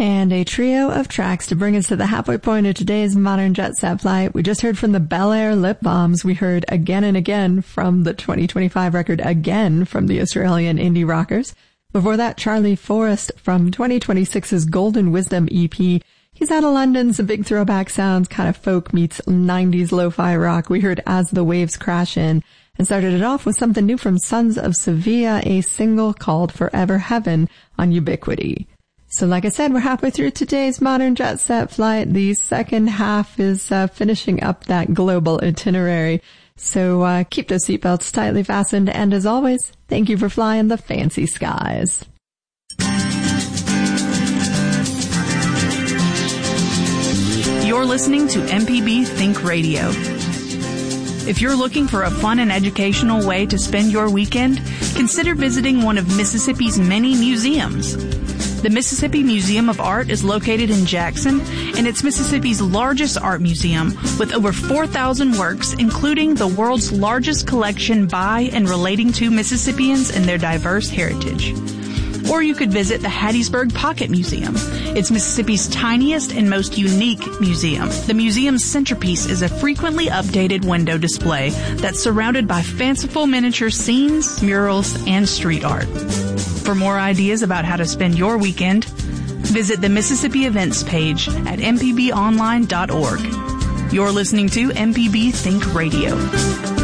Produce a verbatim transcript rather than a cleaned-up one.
And a trio of tracks to bring us to the halfway point of today's Modern Jet Set Flight. We just heard from the Bel Air Lip Bombs. We heard Again and Again from the twenty twenty-five record Again from the Australian indie rockers. Before that, Charlie Forrest from twenty twenty-six's Golden Wisdom E P. He's out of London, some big throwback sounds, kind of folk meets nineties lo-fi rock. We heard As the Waves Crash In and started it off with something new from Sons of Sevilla, a single called Forever Heaven on Ubiquity. So like I said, we're halfway through today's Modern Jet Set Flight. The second half is uh, finishing up that global itinerary. So uh, keep those seatbelts tightly fastened. And as always, thank you for flying the fancy skies. You're listening to M P B Think Radio. If you're looking for a fun and educational way to spend your weekend, consider visiting one of Mississippi's many museums. The Mississippi Museum of Art is located in Jackson, and it's Mississippi's largest art museum with over four thousand works, including the world's largest collection by and relating to Mississippians and their diverse heritage. Or you could visit the Hattiesburg Pocket Museum. It's Mississippi's tiniest and most unique museum. The museum's centerpiece is a frequently updated window display that's surrounded by fanciful miniature scenes, murals, and street art. For more ideas about how to spend your weekend, visit the Mississippi Events page at m p b online dot org. You're listening to M P B Think Radio.